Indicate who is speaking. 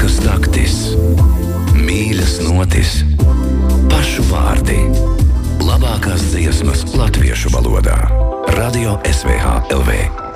Speaker 1: Tuvākas naktis, mīļas notis, pašu vārdi, labākās dziesmas latviešu valodā. Radio SVH LV.